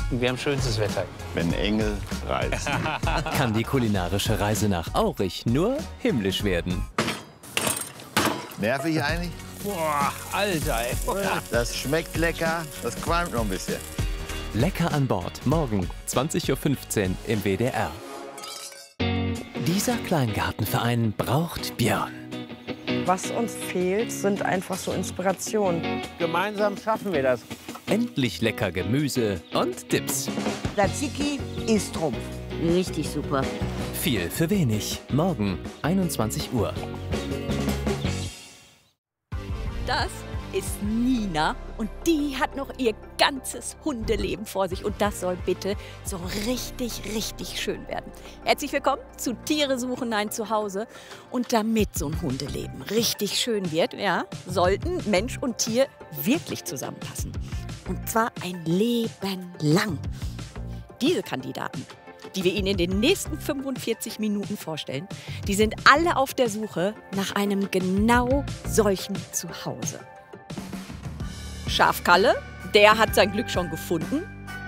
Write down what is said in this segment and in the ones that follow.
Wir haben schönstes Wetter. Wenn Engel reisen. Kann die kulinarische Reise nach Aurich nur himmlisch werden. Nervig eigentlich? Boah, Alter, ey. Das schmeckt lecker, das qualmt noch ein bisschen. Lecker an Bord, morgen 20:15 Uhr im WDR. Dieser Kleingartenverein braucht Björn. Was uns fehlt, sind einfach so Inspirationen. Gemeinsam schaffen wir das. Endlich lecker Gemüse und Dips. Tzatziki ist Trumpf. Richtig super. Viel für wenig. Morgen 21 Uhr. Das ist Nina und die hat noch ihr ganzes Hundeleben vor sich und das soll bitte so richtig, richtig schön werden. Herzlich willkommen zu Tiere suchen ein Zuhause. Und damit so ein Hundeleben richtig schön wird, ja, sollten Mensch und Tier wirklich zusammenpassen. Und zwar ein Leben lang. Diese Kandidaten, die wir Ihnen in den nächsten 45 Minuten vorstellen, die sind alle auf der Suche nach einem genau solchen Zuhause. Schafkalle, der hat sein Glück schon gefunden.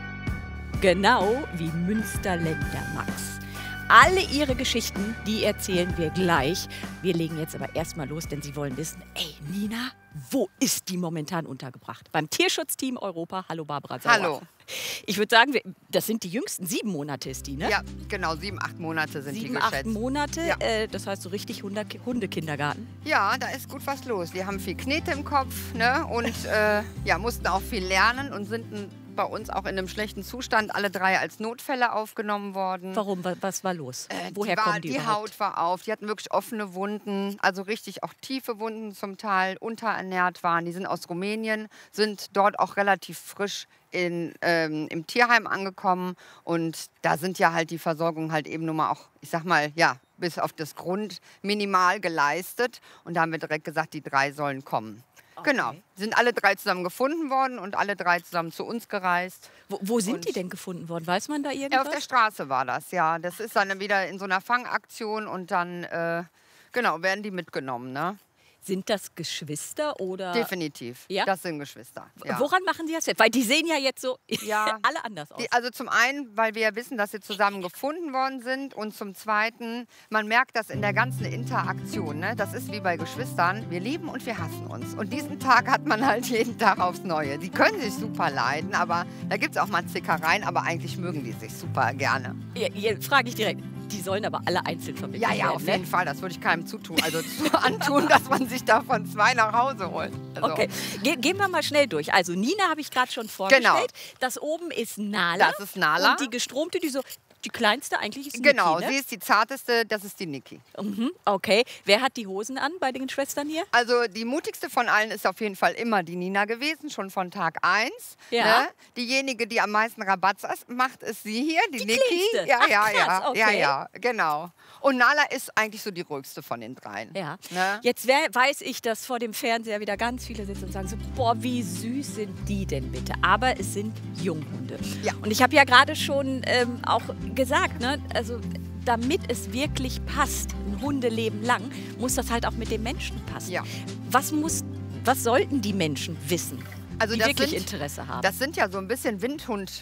Genau wie Münsterländer Max. Alle ihre Geschichten, die erzählen wir gleich. Wir legen jetzt aber erstmal los, denn Sie wollen wissen, ey Nina, wo ist die momentan untergebracht? Beim Tierschutzteam Europa. Hallo Barbara Sauer. Hallo. Ich würde sagen, das sind die jüngsten 7 Monate ist die, ne? Ja, genau, 7, 8 Monate sind 7, die 8 geschätzt. Monate, Ja. Das heißt so richtig Hundekindergarten. Ja, da ist gut was los. Die haben viel Knete im Kopf, ne? Und ja, mussten auch viel lernen und sind bei uns auch in einem schlechten Zustand alle 3 als Notfälle aufgenommen worden. Warum? Was war los? Woher kommen die Die überhaupt? Haut war auf, die hatten wirklich offene Wunden, also richtig auch tiefe Wunden zum Teil, unterernährt waren. Die sind aus Rumänien, sind dort auch relativ frisch im Tierheim angekommen und da sind ja halt die Versorgung halt eben nur mal auch, ich sag mal, ja, bis auf das Grund minimal geleistet und da haben wir direkt gesagt, die 3 sollen kommen. Okay. Genau, sind alle 3 zusammen gefunden worden und alle 3 zusammen zu uns gereist. Wo sind Und- die denn gefunden worden? Weiß man da Ja, irgendwas? auf der Straße war das, ja. Das ist dann wieder in so einer Fangaktion und dann, genau, werden die mitgenommen, ne? Sind das Geschwister oder? Definitiv. Ja? Das sind Geschwister. Ja. Woran machen die das jetzt? Weil die sehen ja jetzt so Ja. alle anders aus. Also zum einen, weil wir ja wissen, dass sie zusammen gefunden worden sind und zum zweiten, man merkt das in der ganzen Interaktion. Ne? Das ist wie bei Geschwistern, wir lieben und wir hassen uns. Und diesen Tag hat man halt jeden Tag aufs Neue. Die können sich super leiden, aber da gibt es auch mal Zickereien, aber eigentlich mögen die sich super gerne. Hier frage ich direkt. Die sollen aber alle einzeln vermittelt Ja, werden, ja, auf jeden ne? Fall. Das würde ich keinem zutun. Also antun, dass man sich davon 2 nach Hause holt. Also, Okay, gehen wir mal schnell durch. Also Nina habe ich gerade schon vorgestellt. Das oben ist Nala. Das ist Nala. Und die gestromte, die kleinste eigentlich ist Genau, Niki, ne? sie ist die zarteste, das ist die Niki. Mhm, okay. Wer hat die Hosen an bei den Schwestern hier? Also die mutigste von allen ist auf jeden Fall immer die Nina gewesen, schon von Tag 1. Ja. Ne? Diejenige, die am meisten Rabatz macht, ist sie hier, die Niki. kleinste? Ja, Ach, ja, krass, ja, okay. ja, ja, genau. Und Nala ist eigentlich so die ruhigste von den 3. Ja. Ne? Jetzt weiß ich, dass vor dem Fernseher wieder ganz viele sitzen und sagen so, boah, wie süß sind die denn bitte? Aber es sind Junghunde. Ja. Und ich habe ja gerade schon auch gesagt, ne, also damit es wirklich passt, ein Hundeleben lang, muss das halt auch mit dem Menschen passen. Ja. Was sollten die Menschen wissen, Also die das wirklich sind- Interesse haben? Das sind ja so ein bisschen Windhund.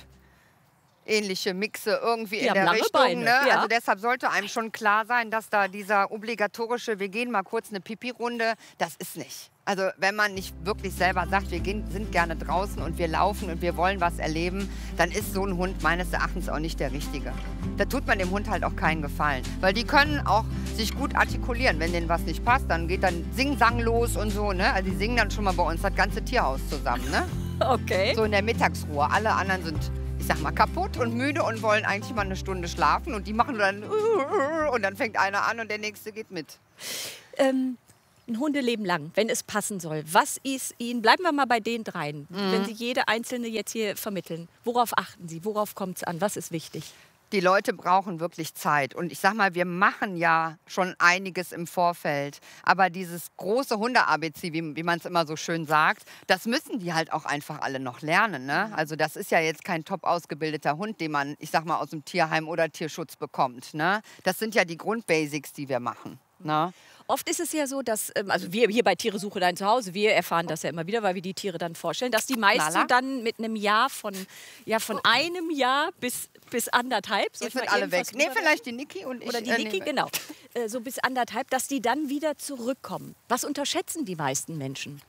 Ähnliche Mixe irgendwie Die in haben der lange Richtung. Beine, Ne? ja. Also deshalb sollte einem schon klar sein, dass da dieser obligatorische, wir gehen mal kurz eine Pipi-Runde, das ist nicht. Also wenn man nicht wirklich selber sagt, sind gerne draußen und wir laufen und wir wollen was erleben, dann ist so ein Hund meines Erachtens auch nicht der Richtige. Da tut man dem Hund halt auch keinen Gefallen. Weil die können auch sich gut artikulieren. Wenn denen was nicht passt, dann geht dann Sing-Sang los und so. Ne? Also die singen dann schon mal bei uns das ganze Tierhaus zusammen. Ne? Okay. So in der Mittagsruhe. Alle anderen sind, ich sag mal, kaputt und müde und wollen eigentlich mal eine Stunde schlafen. Und die machen dann und dann fängt einer an und der nächste geht mit. Ein Hundeleben lang, wenn es passen soll. Was ist Ihnen, bleiben wir mal bei den 3, wenn Sie jede einzelne jetzt hier vermitteln. Worauf achten Sie? Worauf kommt es an? Was ist wichtig? Die Leute brauchen wirklich Zeit. Und ich sag mal, wir machen ja schon einiges im Vorfeld. Aber dieses große Hunde-ABC, wie man es immer so schön sagt, das müssen die halt auch einfach alle noch lernen. Ne? Also das ist ja jetzt kein top ausgebildeter Hund, den man, ich sag mal, aus dem Tierheim oder Tierschutz bekommt. Ne? Das sind ja die Grundbasics, die wir machen. Ne? Oft ist es ja so, dass, also wir hier bei Tiere suche dein Zuhause, wir erfahren das ja immer wieder, weil wir die Tiere dann vorstellen, dass die meist so dann mit einem Jahr von einem Jahr bis anderthalb. Jetzt sind alle weg. Nee, vielleicht die Niki und ich. Oder die Niki, genau. So bis anderthalb, dass die dann wieder zurückkommen. Was unterschätzen die meisten Menschen?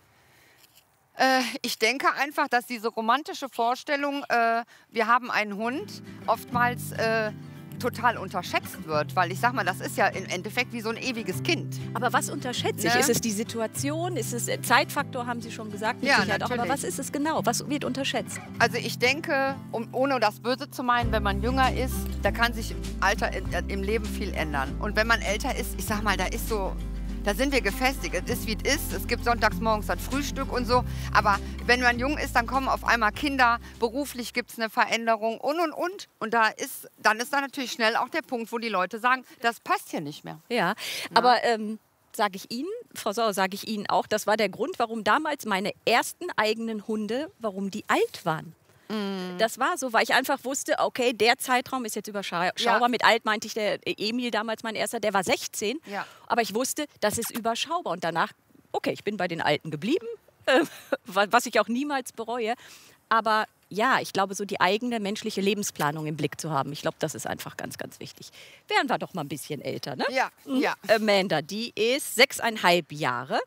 Ich denke einfach, dass diese romantische Vorstellung, wir haben einen Hund, oftmals total unterschätzt wird. Weil ich sag mal, das ist ja im Endeffekt wie so ein ewiges Kind. Aber was unterschätze ich? Ist es die Situation? Ist es Zeitfaktor, haben Sie schon gesagt? Mit Sicherheit auch. Aber was ist es genau? Was wird unterschätzt? Also ich denke, ohne das Böse zu meinen, wenn man jünger ist, da kann sich im Leben viel ändern. Und wenn man älter ist, ich sag mal, da sind wir gefestigt. Es ist, wie es ist. Es gibt sonntags morgens das Frühstück und so. Aber wenn man jung ist, dann kommen auf einmal Kinder. Beruflich gibt es eine Veränderung und. Und dann ist da natürlich schnell auch der Punkt, wo die Leute sagen, das passt hier nicht mehr. Ja, aber sage ich Ihnen, Frau Sauer, sage ich Ihnen auch, das war der Grund, warum damals meine ersten eigenen Hunde, warum die alt waren. Das war so, weil ich einfach wusste, okay, der Zeitraum ist jetzt überschaubar. Ja. Mit alt meinte ich, der Emil damals, mein erster, der war 16. Ja. Aber ich wusste, das ist überschaubar. Und danach, okay, ich bin bei den Alten geblieben, was ich auch niemals bereue. Aber ja, ich glaube, so die eigene menschliche Lebensplanung im Blick zu haben, ich glaube, das ist einfach ganz, ganz wichtig. Wären wir doch mal ein bisschen älter, ne? Ja, ja. Amanda, die ist 6,5 Jahre.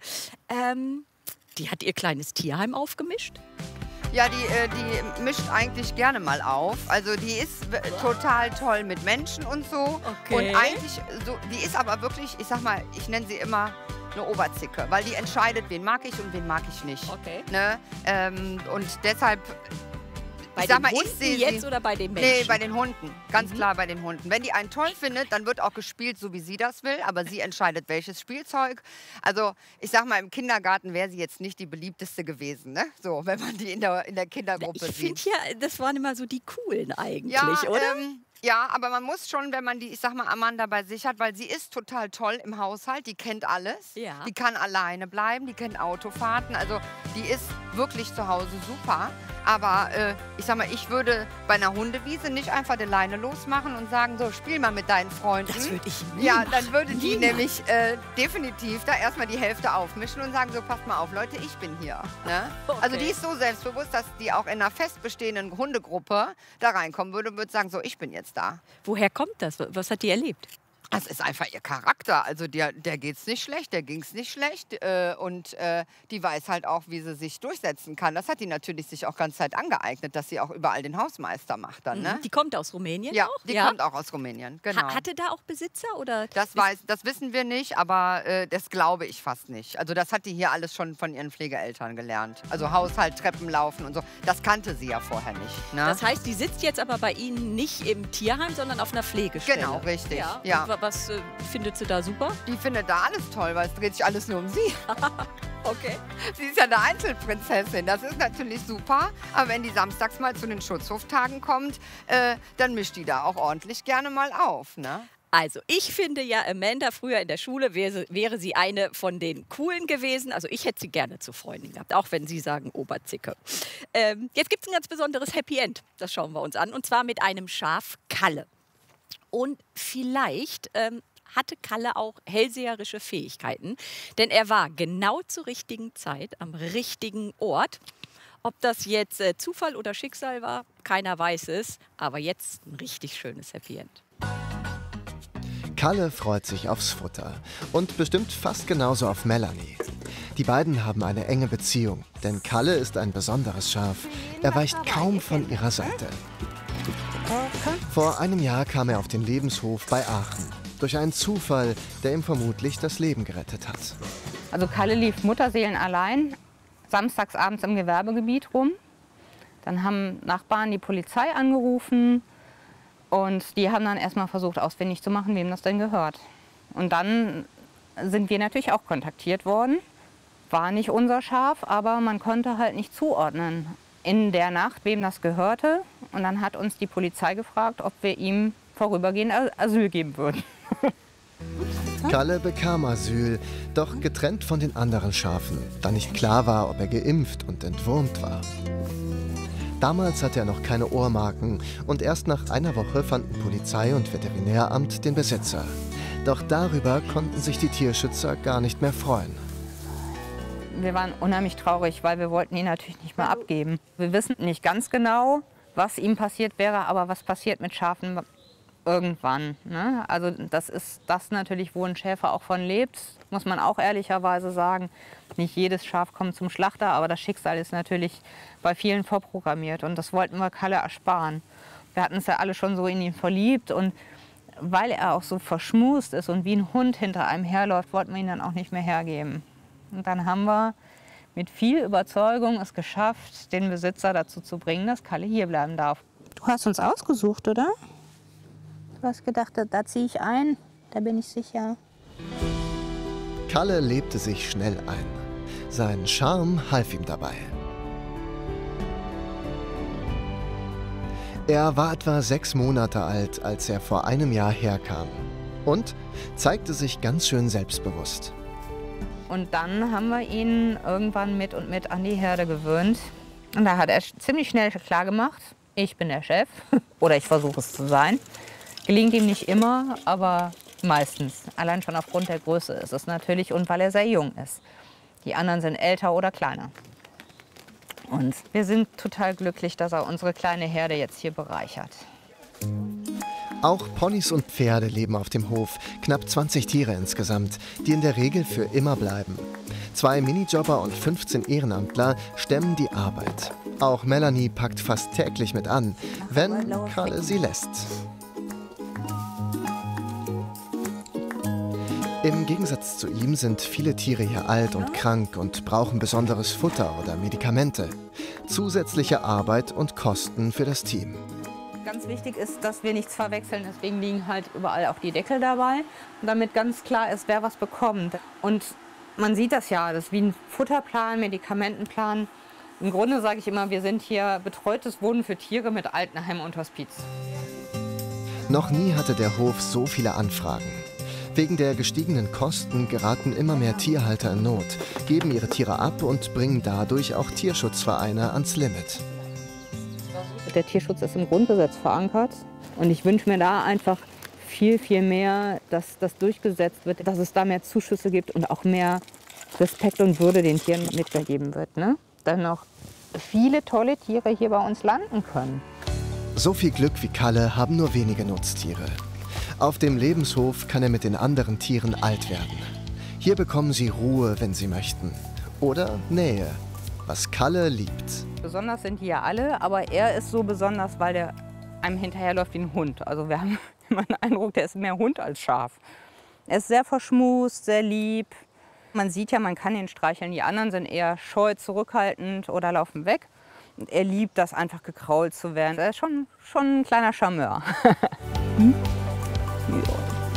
Die hat ihr kleines Tierheim aufgemischt. Ja, die mischt eigentlich gerne mal auf. Also die ist total toll mit Menschen und so. Okay. Und eigentlich, die ist aber wirklich, ich sag mal, ich nenne sie immer eine Oberzicke. Weil die entscheidet, wen mag ich und wen mag ich nicht. Okay. Ne? Und deshalb... Bei den Hunden jetzt oder bei den Menschen? Nee, bei den Hunden. Ganz klar bei den Hunden. Wenn die einen toll findet, dann wird auch gespielt, so wie sie das will. Aber sie entscheidet, welches Spielzeug. Also, ich sag mal, im Kindergarten wäre sie jetzt nicht die beliebteste gewesen, ne? So, wenn man die in der Kindergruppe sieht. Ich finde ja, das waren immer so die Coolen eigentlich, ja, oder? Ja, aber man muss schon, wenn man die, ich sag mal, Amanda bei sich hat, weil sie ist total toll im Haushalt, die kennt alles. Ja. Die kann alleine bleiben, die kennt Autofahrten, also die ist wirklich zu Hause super. Aber ich sag mal, ich würde bei einer Hundewiese nicht einfach die Leine losmachen und sagen, so, spiel mal mit deinen Freunden. Das würde ich nie Ja, machen. dann würde die nämlich definitiv da erstmal die Hälfte aufmischen und sagen, so, passt mal auf, Leute, ich bin hier. Ne? Okay. Also die ist so selbstbewusst, dass die auch in einer fest bestehenden Hundegruppe da reinkommen würde und würde sagen, so, ich bin jetzt da. Woher kommt das? Was hat die erlebt? Das ist einfach ihr Charakter. Also der geht's nicht schlecht, der ging's nicht schlecht. Und die weiß halt auch, wie sie sich durchsetzen kann. Das hat die natürlich sich auch ganz Zeit angeeignet, dass sie auch überall den Hausmeister macht dann. Ne? Die kommt aus Rumänien ja, auch? Die kommt auch aus Rumänien, genau. Hatte da auch Besitzer? Oder? Das wissen wir nicht, aber das glaube ich fast nicht. Also das hat die hier alles schon von ihren Pflegeeltern gelernt. Also Haushalt, Treppen laufen und so. Das kannte sie ja vorher nicht. Ne? Das heißt, die sitzt jetzt aber bei Ihnen nicht im Tierheim, sondern auf einer Pflegestelle. Genau, richtig. Ja. Was findet sie da super? Die findet da alles toll, weil es dreht sich alles nur um sie. Okay. Sie ist ja eine Einzelprinzessin, das ist natürlich super. Aber wenn die samstags mal zu den Schutzhoftagen kommt, dann mischt die da auch ordentlich gerne mal auf. Ne? Also ich finde ja, Amanda früher in der Schule wäre sie eine von den Coolen gewesen. Also ich hätte sie gerne zur Freundin gehabt, auch wenn Sie sagen Oberzicke. Jetzt gibt es ein ganz besonderes Happy End, das schauen wir uns an. Und zwar mit einem Schaf Kalle. Und vielleicht hatte Kalle auch hellseherische Fähigkeiten, denn er war genau zur richtigen Zeit am richtigen Ort. Ob das jetzt Zufall oder Schicksal war, keiner weiß es, aber jetzt ein richtig schönes Happy End. Kalle freut sich aufs Futter und bestimmt fast genauso auf Melanie. Die beiden haben eine enge Beziehung, denn Kalle ist ein besonderes Schaf. Er weicht kaum von ihrer Seite. Vor einem Jahr kam er auf den Lebenshof bei Aachen. Durch einen Zufall, der ihm vermutlich das Leben gerettet hat. Also Kalle lief mutterseelenallein samstags abends im Gewerbegebiet rum. Dann haben Nachbarn die Polizei angerufen und die haben dann erstmal versucht ausfindig zu machen, wem das denn gehört. Und dann sind wir natürlich auch kontaktiert worden. War nicht unser Schaf, aber man konnte halt nicht zuordnen in der Nacht, wem das gehörte. Und dann hat uns die Polizei gefragt, ob wir ihm vorübergehend Asyl geben würden. Kalle bekam Asyl, doch getrennt von den anderen Schafen, da nicht klar war, ob er geimpft und entwurmt war. Damals hatte er noch keine Ohrmarken und erst nach einer Woche fanden Polizei und Veterinäramt den Besitzer. Doch darüber konnten sich die Tierschützer gar nicht mehr freuen. Wir waren unheimlich traurig, weil wir wollten ihn natürlich nicht mehr abgeben. Wir wissen nicht ganz genau, was ihm passiert wäre, aber was passiert mit Schafen irgendwann. Ne? Also das ist das natürlich, wo ein Schäfer auch von lebt, muss man auch ehrlicherweise sagen. Nicht jedes Schaf kommt zum Schlachter, aber das Schicksal ist natürlich bei vielen vorprogrammiert und das wollten wir Kalle ersparen. Wir hatten uns ja alle schon so in ihn verliebt und weil er auch so verschmust ist und wie ein Hund hinter einem herläuft, wollten wir ihn dann auch nicht mehr hergeben. Und dann haben wir mit viel Überzeugung es geschafft, den Besitzer dazu zu bringen, dass Kalle hier bleiben darf. Du hast uns ausgesucht, oder? Du hast gedacht, da ziehe ich ein, da bin ich sicher. Kalle lebte sich schnell ein. Sein Charme half ihm dabei. Er war etwa 6 Monate alt, als er vor einem Jahr herkam. Und zeigte sich ganz schön selbstbewusst. Und dann haben wir ihn irgendwann mit und mit an die Herde gewöhnt. Und da hat er ziemlich schnell klargemacht, ich bin der Chef oder ich versuche es zu sein. Gelingt ihm nicht immer, aber meistens. Allein schon aufgrund der Größe ist es natürlich und weil er sehr jung ist. Die anderen sind älter oder kleiner. Und wir sind total glücklich, dass er unsere kleine Herde jetzt hier bereichert. Auch Ponys und Pferde leben auf dem Hof. Knapp 20 Tiere insgesamt, die in der Regel für immer bleiben. 2 Minijobber und 15 Ehrenamtler stemmen die Arbeit. Auch Melanie packt fast täglich mit an, wenn Kalle sie lässt. Im Gegensatz zu ihm sind viele Tiere hier alt und krank und brauchen besonderes Futter oder Medikamente. Zusätzliche Arbeit und Kosten für das Team. Ganz wichtig ist, dass wir nichts verwechseln. Deswegen liegen halt überall auch die Deckel dabei, damit ganz klar ist, wer was bekommt. Und man sieht das ja, das ist wie ein Futterplan, Medikamentenplan. Im Grunde sage ich immer, wir sind hier betreutes Wohnen für Tiere mit Altenheim und Hospiz. Noch nie hatte der Hof so viele Anfragen. Wegen der gestiegenen Kosten geraten immer mehr Tierhalter in Not, geben ihre Tiere ab und bringen dadurch auch Tierschutzvereine ans Limit. Der Tierschutz ist im Grundgesetz verankert und ich wünsche mir da einfach viel, viel mehr, dass das durchgesetzt wird, dass es da mehr Zuschüsse gibt und auch mehr Respekt und Würde den Tieren mitgegeben wird. Ne? Dass noch viele tolle Tiere hier bei uns landen können. So viel Glück wie Kalle haben nur wenige Nutztiere. Auf dem Lebenshof kann er mit den anderen Tieren alt werden. Hier bekommen sie Ruhe, wenn sie möchten. Oder Nähe, was Kalle liebt. Besonders sind die ja alle, aber er ist so besonders, weil der einem hinterherläuft wie ein Hund. Also wir haben immer den Eindruck, der ist mehr Hund als Schaf. Er ist sehr verschmust, sehr lieb. Man sieht ja, man kann ihn streicheln. Die anderen sind eher scheu, zurückhaltend oder laufen weg. Und er liebt das, einfach gekrault zu werden. Er ist schon ein kleiner Charmeur. Hm? Ja.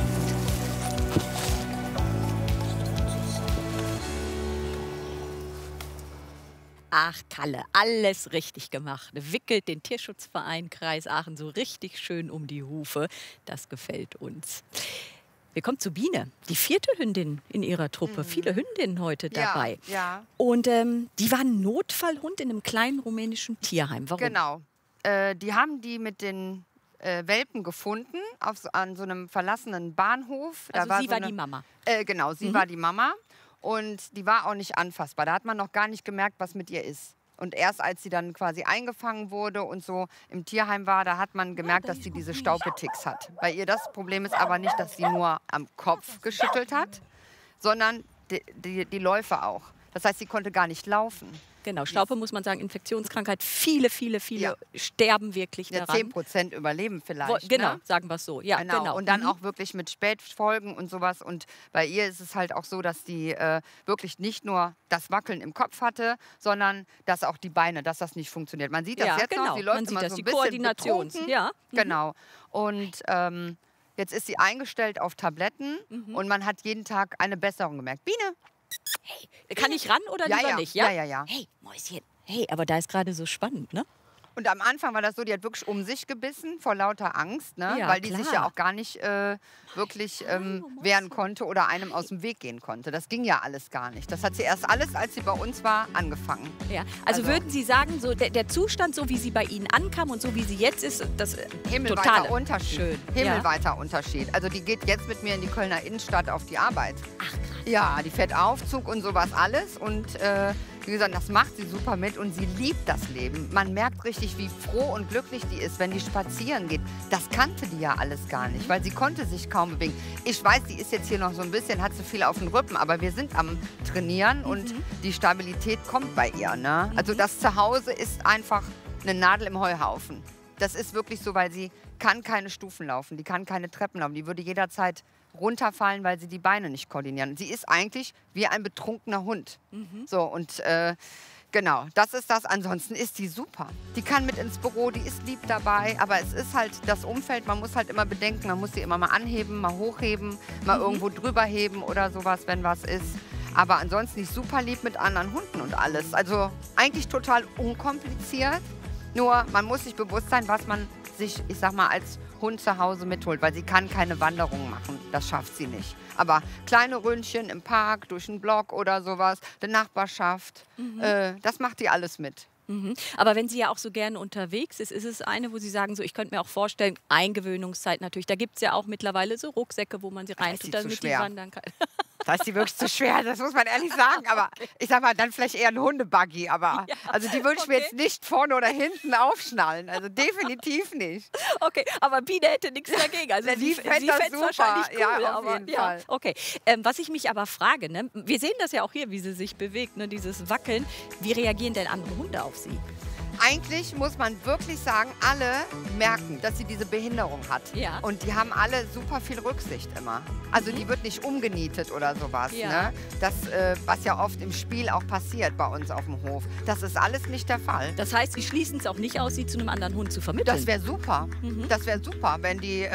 Ach, Kalle, alles richtig gemacht. Wickelt den Tierschutzverein Kreis Aachen so richtig schön um die Hufe. Das gefällt uns. Wir kommen zu Biene, die 4. Hündin in ihrer Truppe. Viele Hündinnen heute dabei. Ja. Und die war ein Notfallhund in einem kleinen rumänischen Tierheim. Warum? Genau. Die haben die mit den Welpen gefunden an so einem verlassenen Bahnhof. Also da sie war die Mama. Genau, sie war die Mama. Und die war auch nicht anfassbar. Da hat man noch gar nicht gemerkt, was mit ihr ist. Und erst als sie dann quasi eingefangen wurde und so im Tierheim war, da hat man gemerkt, dass sie diese Staupeticks hat. Bei ihr das Problem ist aber nicht, dass sie nur am Kopf geschüttelt hat, sondern die Läufe auch. Das heißt, sie konnte gar nicht laufen. Genau, Staupe muss man sagen, Infektionskrankheit. Viele sterben wirklich daran. 10% überleben vielleicht. Genau, ne? sagen wir es so. Ja, genau. Und dann auch wirklich mit Spätfolgen und sowas. Und bei ihr ist es halt auch so, dass die wirklich nicht nur das Wackeln im Kopf hatte, sondern dass auch die Beine, dass das nicht funktioniert. Man sieht das jetzt noch, sie läuft immer so ein bisschen betrunken. Ja. Genau. Und jetzt ist sie eingestellt auf Tabletten und man hat jeden Tag eine Besserung gemerkt. Biene! Hey, kann ich ran oder lieber nicht? Ja. Hey, Mäuschen. Hey, aber da ist gerade so spannend, ne? Und am Anfang war das so, die hat wirklich um sich gebissen vor lauter Angst, ne? Ja, weil die klar. sich ja auch gar nicht wirklich wehren konnte oder einem aus dem Weg gehen konnte. Das ging ja alles gar nicht. Das hat sie erst alles, als sie bei uns war, angefangen. Ja. Also würden Sie sagen, so der Zustand, so wie sie bei Ihnen ankam und so wie sie jetzt ist, das Himmelweiter totale Unterschied. Schön. Himmelweiter Unterschied. Also die geht jetzt mit mir in die Kölner Innenstadt auf die Arbeit. Ach, krass. Ja, die fährt Aufzug und sowas alles. Und wie gesagt, das macht sie super mit und sie liebt das Leben. Man merkt richtig, wie froh und glücklich die ist, wenn die spazieren geht. Das kannte die ja alles gar nicht, weil sie konnte sich kaum bewegen. Ich weiß, die ist jetzt hier noch so ein bisschen, hat sie viel auf den Rippen, aber wir sind am Trainieren und die Stabilität kommt bei ihr. Ne? Also das Zuhause ist einfach eine Nadel im Heuhaufen. Das ist wirklich so, weil sie kann keine Stufen laufen, die kann keine Treppen laufen. Die würde jederzeit runterfallen, weil sie die Beine nicht koordinieren. Sie ist eigentlich wie ein betrunkener Hund. So, und genau, das ist das. Ansonsten ist die super. Die kann mit ins Büro, die ist lieb dabei. Aber es ist halt das Umfeld, man muss halt immer bedenken, man muss sie immer mal anheben, mal hochheben, mal irgendwo drüber heben oder sowas, wenn was ist. Aber ansonsten ist super lieb mit anderen Hunden und alles. Also eigentlich total unkompliziert. Nur man muss sich bewusst sein, was man sich, ich sag mal, als Hund zu Hause mitholt, weil sie kann keine Wanderung machen. Das schafft sie nicht. Aber kleine Ründchen im Park, durch einen Block oder sowas, die Nachbarschaft, das macht die alles mit. Aber wenn sie ja auch so gerne unterwegs ist, ist es eine, wo Sie sagen, so, ich könnte mir auch vorstellen, Eingewöhnungszeit natürlich. Da gibt es ja auch mittlerweile so Rucksäcke, wo man sie reintut, damit die wandern kann. Da ist die wirklich zu schwer, das muss man ehrlich sagen. Aber ich sag mal, dann vielleicht eher ein Hundebuggy. Aber also die würde ich mir jetzt nicht vorne oder hinten aufschnallen. Also definitiv nicht. Okay, aber Biene hätte nichts dagegen. Also sie fände es wahrscheinlich cool. Ja, auf jeden Fall. Okay, was ich mich aber frage, ne, wir sehen das ja auch hier, wie sie sich bewegt, ne, dieses Wackeln. Wie reagieren denn andere Hunde auf sie? Eigentlich muss man wirklich sagen, alle merken, dass sie diese Behinderung hat. Ja. Und die haben alle super viel Rücksicht immer. Also die wird nicht umgenietet oder sowas. Ja. Ne? Das, was ja oft im Spiel auch passiert bei uns auf dem Hof. Das ist alles nicht der Fall. Das heißt, Sie schließen es auch nicht aus, sie zu einem anderen Hund zu vermitteln? Das wäre super. Das wäre super, wenn die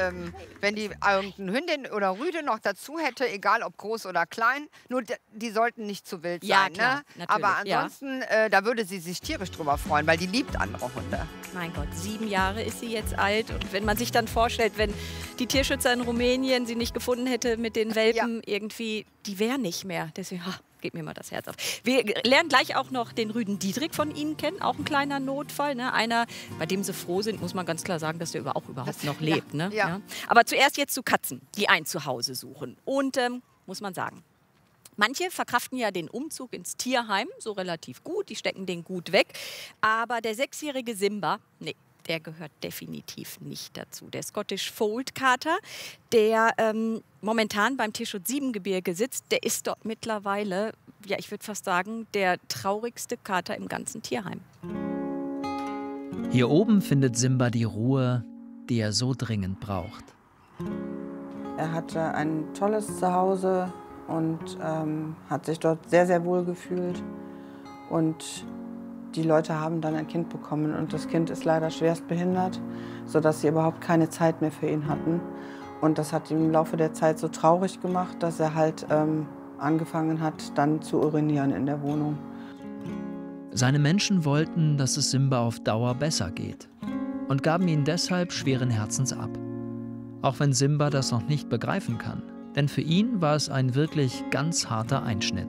irgendeine Hündin oder Rüde noch dazu hätte, egal ob groß oder klein. Nur die sollten nicht zu wild Ja, sein. klar, Ne? natürlich, Aber ansonsten, da würde sie sich tierisch drüber freuen, weil die liebt andere Hunde. Mein Gott, 7 Jahre ist sie jetzt alt. Und wenn man sich dann vorstellt, wenn die Tierschützer in Rumänien sie nicht gefunden hätte mit den Welpen, irgendwie, die wäre nicht mehr. Deswegen, geht mir mal das Herz auf. Wir lernen gleich auch noch den Rüden Dietrich von Ihnen kennen. Auch ein kleiner Notfall. Ne? Einer, bei dem Sie froh sind, muss man ganz klar sagen, dass der überhaupt noch lebt. Ne? Ja. Aber zuerst jetzt zu Katzen, die ein Zuhause suchen. Und muss man sagen, manche verkraften ja den Umzug ins Tierheim so relativ gut, die stecken den gut weg. Aber der 6-jährige Simba, nee, der gehört definitiv nicht dazu. Der Scottish Fold Kater, der momentan beim Tierschutz Siebengebirge sitzt, der ist dort mittlerweile, ja, ich würde fast sagen, der traurigste Kater im ganzen Tierheim. Hier oben findet Simba die Ruhe, die er so dringend braucht. Er hatte ein tolles Zuhause und hat sich dort sehr, sehr wohl gefühlt. Und die Leute haben dann ein Kind bekommen und das Kind ist leider schwerst behindert, sodass sie überhaupt keine Zeit mehr für ihn hatten. Und das hat ihn im Laufe der Zeit so traurig gemacht, dass er halt angefangen hat, dann zu urinieren in der Wohnung. Seine Menschen wollten, dass es Simba auf Dauer besser geht und gaben ihn deshalb schweren Herzens ab. Auch wenn Simba das noch nicht begreifen kann. Denn für ihn war es ein wirklich ganz harter Einschnitt.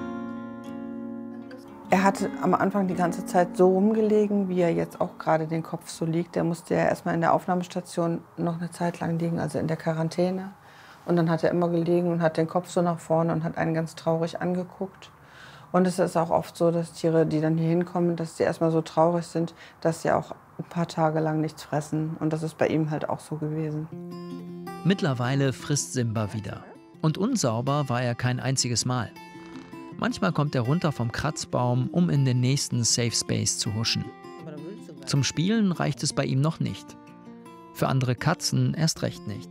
Er hatte am Anfang die ganze Zeit so rumgelegen, wie er jetzt auch gerade den Kopf so liegt. Er musste ja erstmal in der Aufnahmestation noch eine Zeit lang liegen, also in der Quarantäne. Und dann hat er immer gelegen und hat den Kopf so nach vorne und hat einen ganz traurig angeguckt. Und es ist auch oft so, dass Tiere, die dann hier hinkommen, dass sie erstmal so traurig sind, dass sie auch ein paar Tage lang nichts fressen. Und das ist bei ihm halt auch so gewesen. Mittlerweile frisst Simba wieder. Und unsauber war er kein einziges Mal. Manchmal kommt er runter vom Kratzbaum, um in den nächsten Safe Space zu huschen. Zum Spielen reicht es bei ihm noch nicht. Für andere Katzen erst recht nicht.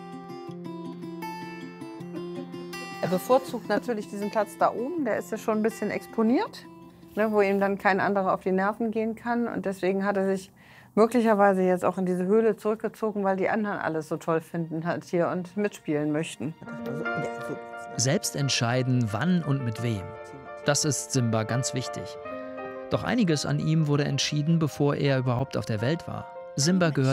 Er bevorzugt natürlich diesen Platz da oben, der ist ja schon ein bisschen exponiert, ne, wo ihm dann kein anderer auf die Nerven gehen kann. Und deswegen hat er sich möglicherweise jetzt auch in diese Höhle zurückgezogen, weil die anderen alles so toll finden halt hier und mitspielen möchten. Selbst entscheiden, wann und mit wem. Das ist Simba ganz wichtig. Doch einiges an ihm wurde entschieden, bevor er überhaupt auf der Welt war. Simba gehört